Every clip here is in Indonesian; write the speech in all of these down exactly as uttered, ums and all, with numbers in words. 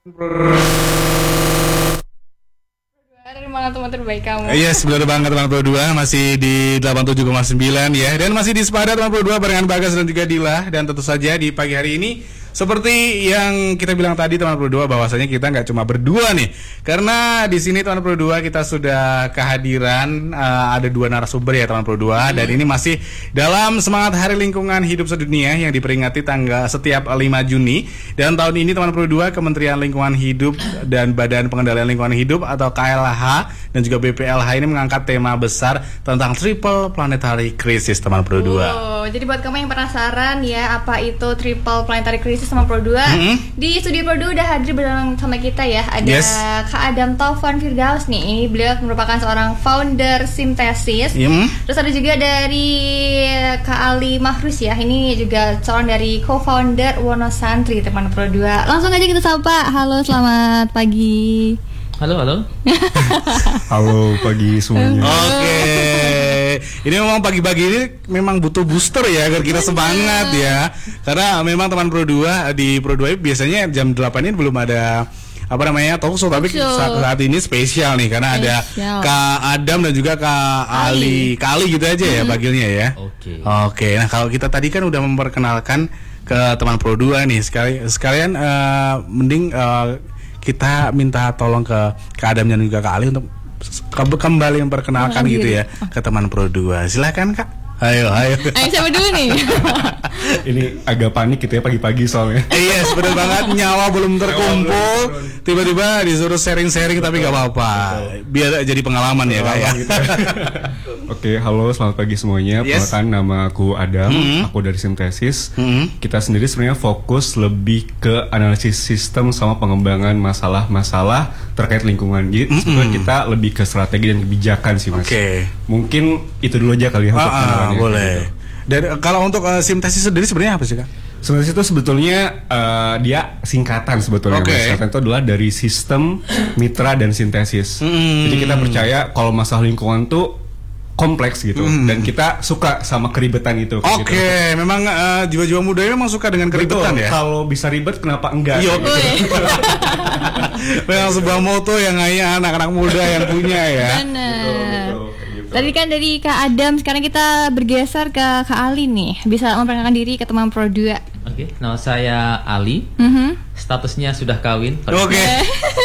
Mana teman terbaik kamu? Yes, benar banget teman Pro dua, masih di delapan puluh tujuh koma sembilan ya. Dan masih di Sepada teman Pro dua barengan Bagas dan juga Dila. Dan tentu saja di pagi hari ini seperti yang kita bilang tadi teman Pro dua, bahwasanya kita nggak cuma berdua nih. Karena di sini teman Pro dua kita sudah kehadiran uh, ada dua narasumber ya teman Pro dua. Dan ini masih dalam semangat Hari Lingkungan Hidup Sedunia yang diperingati tanggal setiap lima Juni. Dan tahun ini teman Pro dua Kementerian Lingkungan Hidup dan Badan Pengendalian Lingkungan Hidup atau K L H dan juga B P L H ini mengangkat tema besar tentang Triple Planetary Crisis teman Pro dua. Oh, jadi buat kamu yang penasaran ya apa itu Triple Planetary Crisis sama Pro dua, mm-hmm. di studio Pro dua udah hadir bersama sama kita ya. Ada yes. Kak Adam Taufan Firdaus nih. Ini beliau merupakan seorang founder Sintesis. Mm-hmm. Terus ada juga dari Kak Ali Mahrus ya. Ini juga seorang dari co-founder Wonosantri teman Pro dua. Langsung aja kita sapa. Halo, selamat pagi. Halo, halo. Halo pagi semuanya. Oke. Okay. Ini memang pagi-pagi ini memang butuh booster ya agar kita semangat ya. Karena memang teman Pro dua di Pro dua biasanya jam delapan ini belum ada apa namanya talk show, tapi saat, saat ini spesial nih karena spesial. Ada Kak Adam dan juga Kak Ali. Kak Ali gitu aja ya hmm. panggilnya ya. Oke. Okay. Oke. Okay. Nah, kalau kita tadi kan udah memperkenalkan ke teman Pro dua nih, sekali sekalian uh, mending uh, kita minta tolong ke Kak Adam dan juga Kak Ali untuk kembali memperkenalkan gitu ya ke teman Pro dua. Silakan Kak. Ayo, ayo. Ayo siapa dulu nih? Ini agak panik gitu ya pagi-pagi soalnya. Iya, yes, benar banget, nyawa belum terkumpul. Tiba-tiba disuruh sharing-sharing tapi gak apa-apa. Biar jadi pengalaman ya Kak ya. Gitu ya. Oke, halo selamat pagi semuanya. Yes. Perkenalkan nama aku Adam, mm-hmm. aku dari Sintesis. Mm-hmm. Kita sendiri sebenarnya fokus lebih ke analisis sistem sama pengembangan masalah-masalah terkait lingkungan. Jadi mm-hmm. sebenarnya kita lebih ke strategi dan kebijakan sih Mas. Oke. Okay. Mungkin itu dulu aja kali ya untuk kenalannya. Ah, boleh. Gitu. Dan kalau untuk uh, Sintesis sendiri sebenarnya apa sih Kak? Sintesis itu sebetulnya uh, dia singkatan sebetulnya. Okay. Singkatan itu adalah dari sistem, mitra dan sintesis. Mm-hmm. Jadi kita percaya kalau masalah lingkungan tuh kompleks gitu, mm. dan kita suka sama keribetan itu. Oke, okay. gitu. Memang uh, jiwa-jiwa muda memang suka dengan keribetan. Betul. Ya. Kalau bisa ribet, kenapa enggak? Iya. Gitu. Memang sebuah moto yang hanya anak-anak muda yang punya ya. Benar. Betul, betul. Gitu. Tadi kan dari Kak Adam, sekarang kita bergeser ke Kak Ali nih. Bisa memperkenalkan diri ke teman Pro dua. Oke, okay. Nama saya Ali. Mm-hmm. Statusnya sudah kawin. Oke. Okay.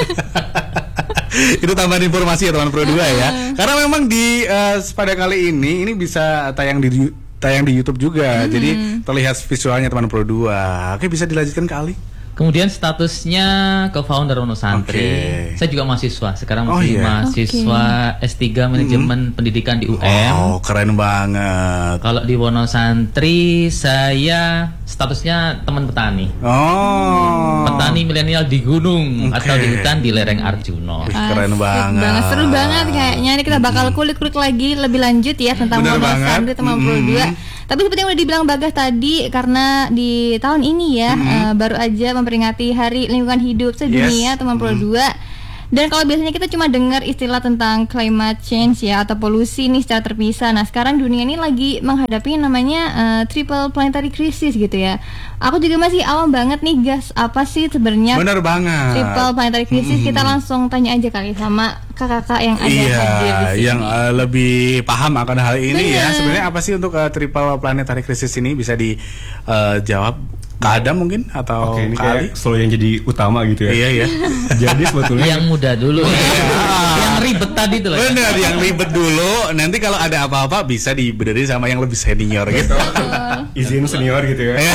Itu tambahan informasi ya teman Pro dua ya. Karena memang di uh, pada kali ini ini bisa tayang di tayang di YouTube juga. Hmm. Jadi terlihat visualnya teman Pro dua. Oke, bisa dilanjutkan ke Ali. Kemudian statusnya co-founder Wonosantri. Okay. Saya juga mahasiswa. Sekarang masih oh, iya. mahasiswa okay. S tiga Manajemen hmm. Pendidikan di U M. Oh, keren banget. Kalau di Wonosantri saya statusnya teman petani. Oh. Petani milenial di gunung okay. atau di hutan di lereng Arjuno. Keren banget. banget. Seru banget kayaknya. Ini kita bakal kulik-kulik lagi lebih lanjut ya tentang Wonosantri teman Pro dua. Tapi seperti yang udah dibilang Bagas tadi, karena di tahun ini ya mm-hmm. uh, baru aja memperingati Hari Lingkungan Hidup Sedunia yes. teman Pro dua. Dan kalau biasanya kita cuma dengar istilah tentang climate change ya atau polusi nih secara terpisah. Nah sekarang dunia ini lagi menghadapi namanya uh, Triple Planetary Crisis gitu ya. Aku juga masih awam banget nih Gas, apa sih sebenarnya Bener banget Triple Planetary Crisis? Hmm. Kita langsung tanya aja kali sama kakak-kakak yang ada iya, hadir di sini. Yang uh, lebih paham akan hal ini. Bener. Ya. Sebenarnya apa sih untuk uh, Triple Planetary Crisis ini, bisa dijawab? Uh, Kak Adam mungkin atau Oke, ini Kak Ali selalu yang jadi utama gitu ya. Iya iya. Jadi sebetulnya yang muda dulu. Yang ribet tadi tuh. Benar, yang ribet dulu. Nanti kalau ada apa-apa bisa dibenerin sama yang lebih senior gitu. Izin senior gitu ya.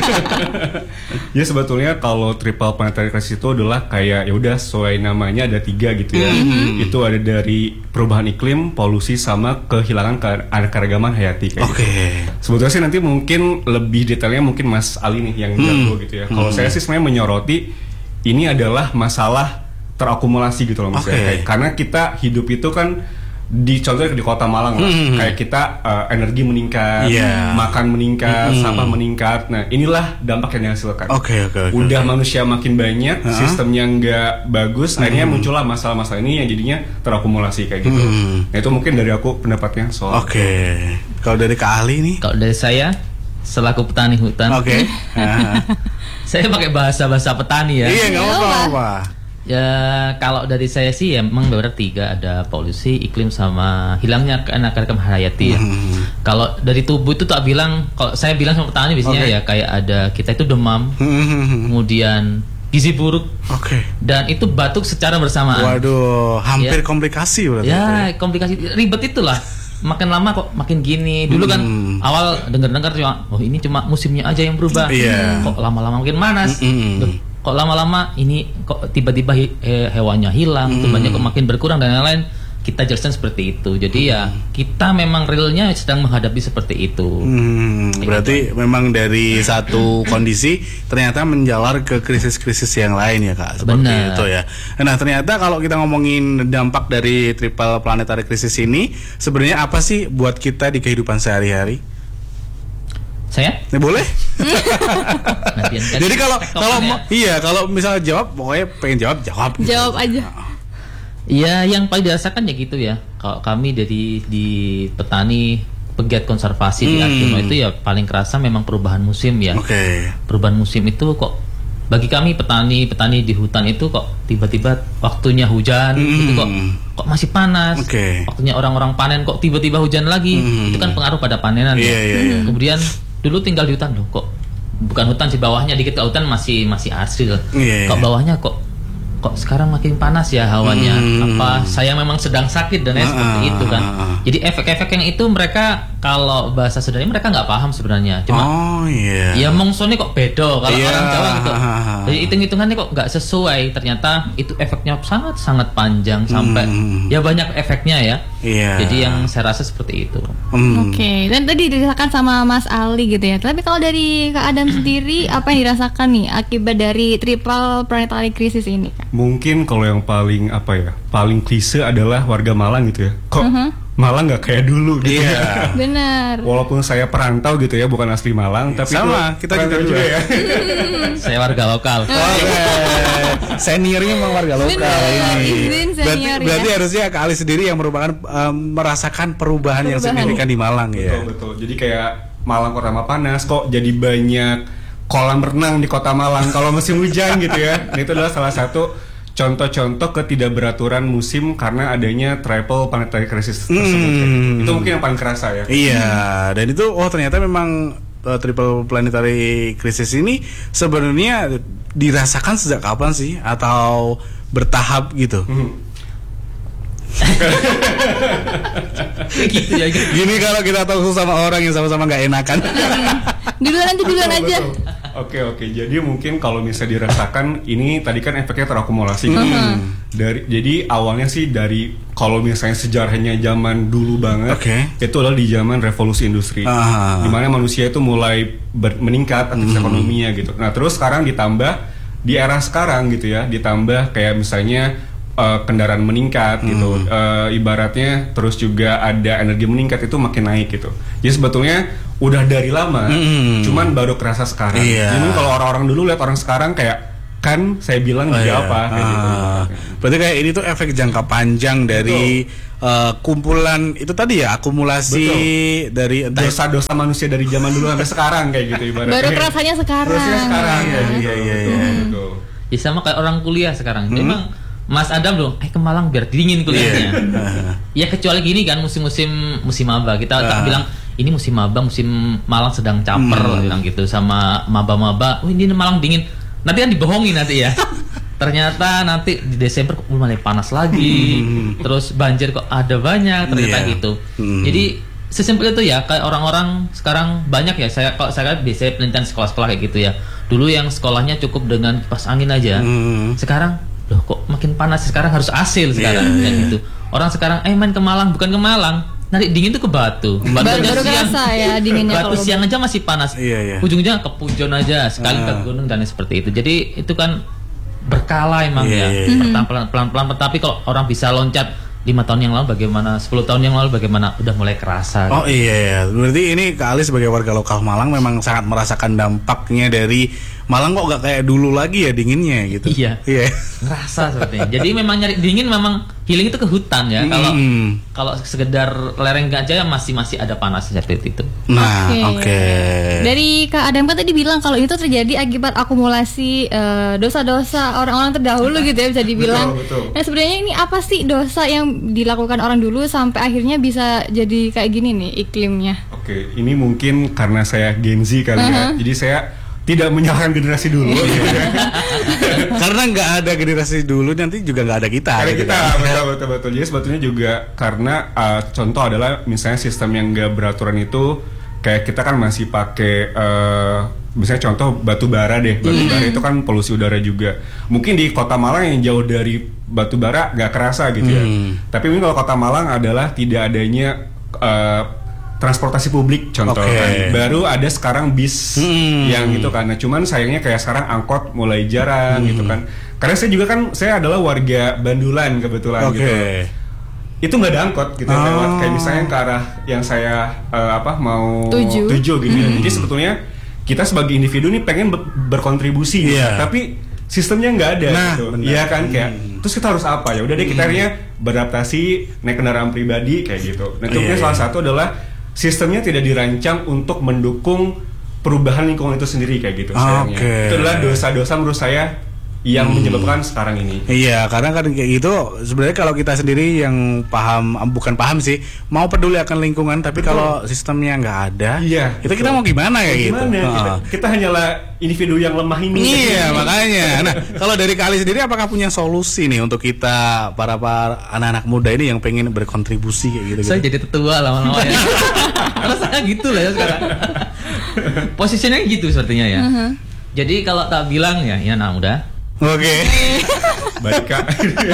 Ya sebetulnya kalau Triple Planetary Crisis itu adalah kayak ya udah sesuai namanya ada tiga gitu ya. Mm-hmm. Itu ada dari perubahan iklim, polusi sama kehilangan keanekaragaman hayati kayak Oke. Okay. Gitu. Sebetulnya sih nanti mungkin lebih detailnya mungkin Mas Ali nih yang jago hmm. gitu ya. Kalau hmm. saya sih sebenarnya menyoroti ini adalah masalah terakumulasi gitu loh Mas okay. ya. Kayak, karena kita hidup itu kan di contohnya di Kota Malang lah. Hmm. Kayak kita uh, energi meningkat, yeah. makan meningkat, hmm. sampah meningkat. Nah, inilah dampak yang dihasilkan. Okay, okay, okay, Udah okay. manusia makin banyak, uh-huh. sistemnya nggak bagus, hmm. akhirnya muncullah masalah-masalah ini yang jadinya terakumulasi kayak gitu. Hmm. Nah, itu mungkin dari aku pendapatnya soal. Oke. Okay. Kalau dari Kak Ali nih? Kalau dari saya selaku petani hutan. Oke. Okay. Saya pakai bahasa-bahasa petani ya. Iya, nggak apa-apa. Ya kalau dari saya sih ya memang benar tiga, ada polusi, iklim, sama hilangnya keanekaragaman hayati ya. Mm. Kalau dari tubuh itu tak bilang, kalau saya bilang sama petani biasanya okay. ya kayak ada kita itu demam, mm. kemudian gizi buruk, okay. dan itu batuk secara bersamaan. Waduh, hampir ya. komplikasi berarti. Ya, komplikasi ribet itulah. Makin lama kok makin gini. Dulu kan mm. awal dengar-dengar cuma, oh ini cuma musimnya aja yang berubah. Yeah. Kok lama-lama makin panas. Mm-mm. Duh, kok lama-lama ini kok tiba-tiba he, hewannya hilang, mm. tumbuhannya kok makin berkurang dan lain-lain. Kita jelaskan seperti itu. Jadi mm. ya kita memang realnya sedang menghadapi seperti itu. Mm, berarti gitu. Memang dari satu kondisi ternyata menjalar ke krisis-krisis yang lain ya Kak. Seperti Benar. Itu ya. Nah ternyata kalau kita ngomongin dampak dari triple planetary crisis ini, sebenarnya apa sih buat kita di kehidupan sehari-hari? Saya? Ya, boleh. Nah, jadi kalau kalau ya. Iya kalau misalnya jawab, pokoknya pengen jawab jawab. Jawab gitu. aja. Ya yang paling dirasakan ya gitu ya. Kalau kami dari di petani pegiat konservasi hmm. di Arjuna itu ya paling kerasa memang perubahan musim ya. Oke. Okay. Perubahan musim itu kok bagi kami petani-petani di hutan itu kok tiba-tiba waktunya hujan hmm. itu kok kok masih panas. Okay. Waktunya orang-orang panen kok tiba-tiba hujan lagi. Hmm. Itu kan pengaruh pada panenan yeah, ya. Yeah, yeah. Kemudian dulu tinggal di hutan loh kok bukan hutan sih, bawahnya dikit ke hutan masih masih asri loh. Yeah, kok bawahnya kok kok sekarang makin panas ya hawanya. Hmm. Apa saya memang sedang sakit dan ya ah, seperti itu kan. Ah, jadi efek-efek yang itu mereka kalau bahasa sederhana mereka nggak paham sebenarnya. Cuma oh, yeah. ya mongsone kok bedo kalau yeah. orang Jawa gitu. Jadi hitung-hitungannya kok nggak sesuai. Ternyata itu efeknya sangat-sangat panjang sampai hmm. ya banyak efeknya ya. Yeah. Jadi yang saya rasa seperti itu. Hmm. Oke, okay. Dan tadi dirasakan sama Mas Ali gitu ya. Tapi kalau dari Kak Adam sendiri apa yang dirasakan nih akibat dari triple planetary crisis ini? Mungkin kalau yang paling apa ya, paling klise adalah warga Malang gitu ya. Kok uh-huh. Malang nggak kayak dulu gitu yeah. ya. Benar. Walaupun saya perantau gitu ya, bukan asli Malang, tapi sama kita juga, juga ya. Saya warga lokal. Oh, okay. Seniornya memang warga lokal. Benar. Ini. Berarti, ya. berarti harusnya Kak Ali sendiri yang merupakan um, merasakan perubahan, perubahan yang signifikan di Malang ya. Betul betul. Jadi kayak Malang kota panas kok jadi banyak kolam renang di kota Malang kalau musim hujan gitu ya. Nah, itu adalah salah satu contoh-contoh ketidakberaturan musim karena adanya triple planetary crisis tersebut. Hmm. Itu mungkin yang paling kerasa ya. Iya, dan itu oh ternyata memang uh, triple planetary crisis ini sebenarnya dirasakan sejak kapan sih atau bertahap gitu? Hmm. Gitu ya, gitu. Gini kalau kita tahu sama orang yang sama-sama nggak enakan. Duluan aja, duluan aja. Oke oke, jadi mungkin kalau misalnya dirasakan ini tadi kan efeknya terakumulasi. Hmm. Dari jadi awalnya sih dari kalau misalnya sejarahnya zaman dulu banget, okay. itu adalah di zaman revolusi industri, ah. dimana manusia itu mulai ber- meningkat aktivitas hmm. ekonominya gitu. Nah terus sekarang ditambah di era sekarang gitu ya, ditambah kayak misalnya uh, kendaraan meningkat hmm. gitu, uh, ibaratnya terus juga ada energi meningkat itu makin naik gitu. Jadi sebetulnya udah dari lama, mm. cuman baru kerasa sekarang. Iya. Jadi kalau orang-orang dulu lihat orang sekarang kayak kan saya bilang oh, juga iya. apa kayak ah. gitu. Berarti kayak ini tuh efek jangka panjang dari uh, kumpulan itu tadi ya, akumulasi Betul. dari dosa-dosa manusia dari zaman dulu sampai sekarang kayak gitu ibaratnya. Baru kerasanya sekarang. Kerasanya sekarang ya. Iya iya iya. Ya sama kayak orang kuliah sekarang. Hmm? Memang Mas Adam loh, eh ke Malang biar dingin kuliahnya. Yeah. Ya kecuali gini kan musim-musim musim maba kita uh. bilang ini musim maba, musim Malang sedang caper hmm. bilang gitu sama maba-maba. Oh ini Malang dingin. Nanti kan dibohongin nanti ya. Ternyata nanti di Desember kok mulai panas lagi. Hmm. Terus banjir kok ada banyak ternyata yeah. gitu. Hmm. Jadi sesimpel itu ya, kayak orang-orang sekarang banyak ya. Saya kalau saya lihat biasanya penelitian sekolah-sekolah kayak gitu ya. Dulu yang sekolahnya cukup dengan kipas angin aja. Hmm. Sekarang loh kok makin panas, sekarang harus A C sekarang yeah, kayak yeah. gitu. Orang sekarang eh main ke Malang, bukan ke Malang. Nanti dingin tuh ke Batu. Batu baru baru kerasa ya dinginnya. Batu siang aja masih panas. Iya, iya. Ujungnya ke Pujon aja, sekali uh. ke gunung dan seperti itu. Jadi itu kan berkala emang yeah, ya. Yeah, yeah. Pelan-pelan, tapi kalau orang bisa loncat lima tahun yang lalu bagaimana, sepuluh tahun yang lalu bagaimana, udah mulai kerasa. Oh gitu. Iya, iya. Berarti ini Kak Ali sebagai warga lokal Malang memang sangat merasakan dampaknya dari Malang kok gak kayak dulu lagi ya dinginnya gitu. Iya. Iya. Ngerasa sepertinya. Jadi memang nyari dingin memang healing itu ke hutan ya. Kalau mm. kalau sekedar lereng aja masih masih ada panas seperti itu. Nah, oke. Okay. Okay. Dari Kak Adam kan tadi bilang kalau itu terjadi akibat akumulasi uh, dosa-dosa orang-orang terdahulu gitu ya bisa dibilang. Betul, betul. Nah, sebenarnya ini apa sih dosa yang dilakukan orang dulu sampai akhirnya bisa jadi kayak gini nih iklimnya? Oke, okay, ini mungkin karena saya Gen Z kali uh-huh. ya. Jadi saya tidak menyalahkan generasi dulu gitu ya. Karena nggak ada generasi dulu nanti juga nggak ada kita. Karena gitu kita kan? betul betul betul. Jadi sebetulnya juga karena uh, contoh adalah misalnya sistem yang nggak beraturan itu kayak kita kan masih pakai uh, misalnya contoh batu bara deh. Batu bara itu kan polusi udara juga. Mungkin di Kota Malang yang jauh dari batu bara nggak kerasa gitu ya. Hmm. Tapi mungkin kalau Kota Malang adalah tidak adanya uh, transportasi publik contoh okay. kan. Baru ada sekarang bis hmm. yang gitu kan. Nah, cuman sayangnya kayak sekarang angkot mulai jarang hmm. gitu kan. Karena saya juga kan saya adalah warga Bandulan kebetulan okay. gitu. Itu nggak ada angkot gitu oh. lewat kayak misalnya ke arah yang saya uh, apa mau tuju, tuju gitu hmm. ya. Jadi sebetulnya kita sebagai individu nih pengen ber- berkontribusi gitu. Yeah. Tapi sistemnya nggak ada nah, gitu. Iya kan kayak hmm. terus kita harus apa ya? Udah deh kita akhirnya beradaptasi naik kendaraan pribadi kayak gitu. Nah, itu yeah, yeah. salah satu adalah sistemnya tidak dirancang untuk mendukung perubahan lingkungan itu sendiri kayak gitu. Sayangnya. Okay. Itu adalah dosa-dosa menurut saya yang hmm. menyebabkan sekarang ini. Iya, karena kan kayak gitu. Sebenarnya kalau kita sendiri yang paham, bukan paham sih, mau peduli akan lingkungan, tapi betul. Kalau sistemnya nggak ada, iya, itu betul. Kita mau gimana ya gitu? Gimana? Kita, kita hanyalah individu yang lemah ini. Iya, makanya. Nah, kalau dari Kali sendiri, apakah punya solusi nih untuk kita para para anak-anak muda ini yang pengen berkontribusi kayak gitu? Saya jadi tetua lama-lama ya. Rasanya gitu lah ya sekarang. Posisinya gitu sepertinya ya. Uh-huh. Jadi kalau tak bilang ya, ya anak muda. Oke. Okay. Baik Kak.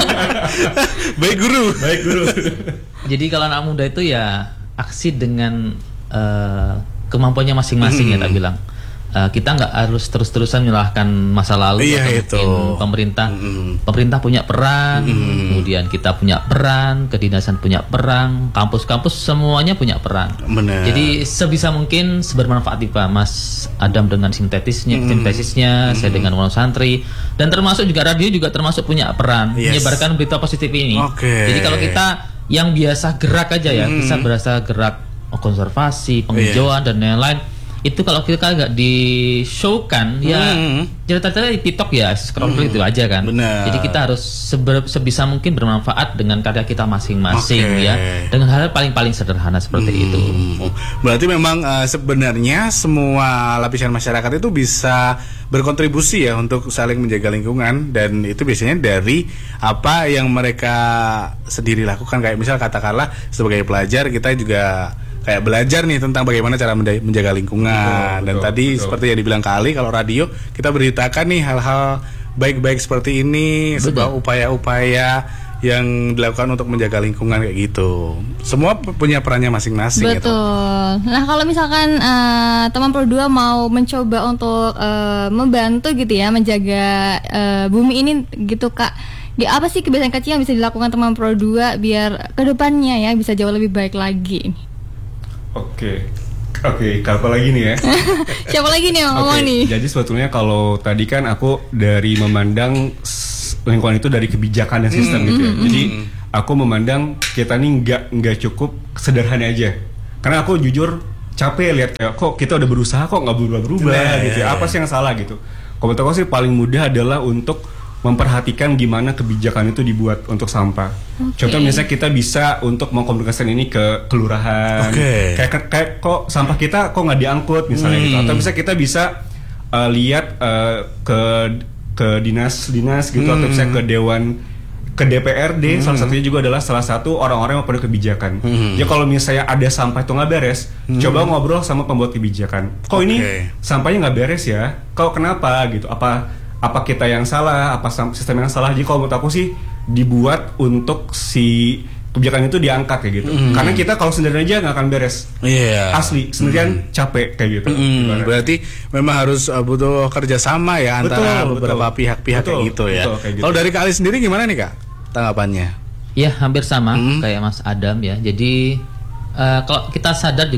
Baik guru. Baik guru. Jadi kalau anak muda itu ya aksi dengan uh, kemampuannya masing-masing hmm. ya tak bilang. Uh, kita nggak harus terus-terusan menyalahkan masa lalu iya, atau mungkin pemerintah. Mm. Pemerintah punya peran, mm. kemudian kita punya peran, kedinasan punya peran, kampus-kampus semuanya punya peran. Bener. Jadi sebisa mungkin sebermanfaat Pak Mas Adam dengan sintetisnya, mm. sintesisnya, mm. saya dengan Wono Santri, dan termasuk juga radio juga termasuk punya peran yes. menyebarkan berita positif ini. Okay. Jadi kalau kita yang biasa gerak aja ya, mm. bisa berasa gerak konservasi, penghijauan yeah. dan lain-lain. Itu kalau kita nggak di show kan ya hmm. cerita-cerita di TikTok ya scroll hmm. itu aja kan. Bener. Jadi kita harus seber, sebisa mungkin bermanfaat dengan karya kita masing-masing okay. ya dengan hal paling-paling sederhana seperti hmm. itu. Berarti memang uh, sebenarnya semua lapisan masyarakat itu bisa berkontribusi ya untuk saling menjaga lingkungan, dan itu biasanya dari apa yang mereka sendiri lakukan. Kayak misal katakanlah sebagai pelajar kita juga kayak belajar nih tentang bagaimana cara menjaga lingkungan. Betul, dan betul, tadi betul. Seperti yang dibilang Kali, kalau radio kita beritakan nih hal-hal baik-baik seperti ini, betul. Sebuah upaya-upaya yang dilakukan untuk menjaga lingkungan kayak gitu. Semua punya perannya masing-masing. Betul. Gitu. Nah kalau misalkan uh, teman Pro dua mau mencoba untuk uh, membantu gitu ya menjaga uh, bumi ini gitu Kak. Di apa sih kebiasaan kecil yang bisa dilakukan teman Pro dua biar kedepannya ya bisa jauh lebih baik lagi? Oke, oke, apa lagi nih ya? Siapa lagi nih yang ngomong nih? Jadi sebetulnya kalau tadi kan aku dari memandang lingkungan itu dari kebijakan dan sistem mm, gitu ya. Mm, Jadi mm. aku memandang kita nih nggak nggak cukup sederhana aja. Karena aku jujur capek lihat kayak kok kita udah berusaha kok nggak berubah-berubah nah, gitu. Ya. Apa sih yang salah gitu? Komentar aku sih paling mudah adalah untuk memperhatikan gimana kebijakan itu dibuat untuk sampah. Okay. Contoh misalnya kita bisa untuk mengkomunikasikan ini ke kelurahan. Okay. Kayak, kayak kok sampah kita kok nggak diangkut misalnya hmm. gitu. Atau bisa kita bisa uh, lihat uh, ke ke dinas-dinas gitu hmm. atau misalnya ke dewan ke D P R D. Hmm. Salah satunya juga adalah salah satu orang-orang yang mempunyai kebijakan. Hmm. Ya kalau misalnya ada sampah itu nggak beres, hmm. coba ngobrol sama pembuat kebijakan. Kok okay. ini sampahnya nggak beres ya? Kok kenapa gitu? Apa apa kita yang salah, apa sistem yang salah? Jadi kalau menurut aku sih dibuat untuk si kebijakan itu diangkat kayak gitu. Mm. Karena kita kalau sendirian aja nggak akan beres. Iya. Yeah. Asli sendirian mm. capek kayak gitu. Mm. Berarti memang harus uh, butuh kerjasama ya betul, antara beberapa betul. pihak-pihak betul, kayak gitu ya. Gitu. Kalau dari Kali sendiri gimana nih Kak tanggapannya? Ya hampir sama mm. kayak Mas Adam ya. Jadi uh, kalau kita sadar juga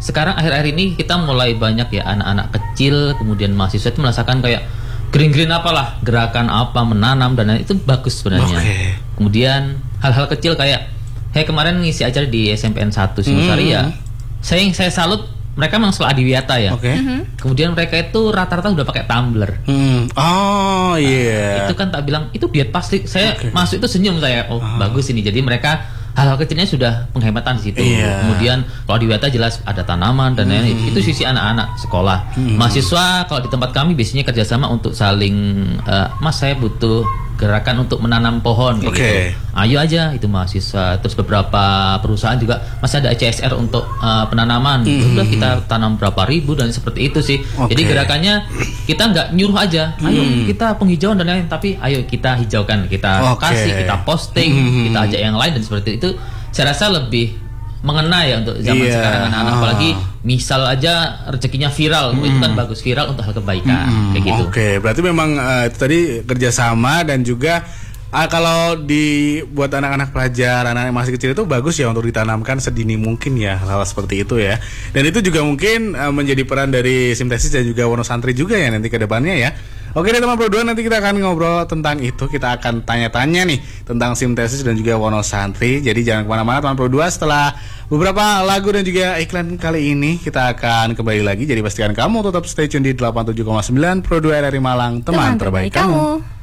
sekarang akhir-akhir ini kita mulai banyak ya anak-anak kecil kemudian mahasiswa itu merasakan kayak green-green apalah, gerakan apa, menanam dan lain itu bagus sebenarnya. Okay. Kemudian hal-hal kecil kayak hey kemarin ngisi acara di S M P N satu Singosari hmm. ya. Saya yang saya salut mereka memang selalu adiwiyata ya. Okay. Mm-hmm. Kemudian mereka itu rata-rata udah pakai tumbler. Hmm. Oh iya. Yeah. Nah, itu kan tak bilang itu diet pasti. Saya okay. masuk itu senyum saya. Oh, oh bagus ini. Jadi mereka hal-hal kecilnya sudah penghematan di situ. Yeah. Kemudian kalau di Wiyata jelas ada tanaman dan lain-lain. Hmm. Itu sisi anak-anak sekolah. Hmm. Mahasiswa kalau di tempat kami biasanya kerjasama untuk saling uh, Mas saya butuh gerakan untuk menanam pohon kayak okay. gitu. Ayo aja itu mahasiswa. Terus beberapa perusahaan juga masih ada C S R untuk uh, penanaman. Hmm. Udah kita tanam berapa ribu dan seperti itu sih. Okay. Jadi gerakannya kita nggak nyuruh aja. Ayo hmm. kita penghijauan dan lain-lain, tapi ayo kita hijaukan, kita okay. kasih, kita posting, hmm. kita ajak yang lain dan seperti itu. Saya rasa lebih mengena ya untuk zaman yeah. sekarang anak-anak, apalagi misal aja rezekinya viral, mm. itu kan bagus, viral untuk hal kebaikan mm. kayak gitu. Oke, okay. Berarti memang uh, itu tadi kerjasama dan juga uh, kalau dibuat anak-anak pelajar, anak-anak masih kecil itu bagus ya untuk ditanamkan sedini mungkin ya hal-hal seperti itu ya. Dan itu juga mungkin uh, menjadi peran dari Simtesis dan juga Wonosantri juga ya nanti ke depannya ya. Oke deh teman berdua, nanti kita akan ngobrol tentang itu. Kita akan tanya-tanya nih tentang Simtesis dan juga Wonosantri. Jadi jangan kemana-mana teman berdua. Setelah beberapa lagu dan juga iklan kali ini kita akan kembali lagi. Jadi pastikan kamu tetap stay tune di delapan puluh tujuh koma sembilan Pro dua R R I Malang, teman, teman terbaik, terbaik kamu, kamu.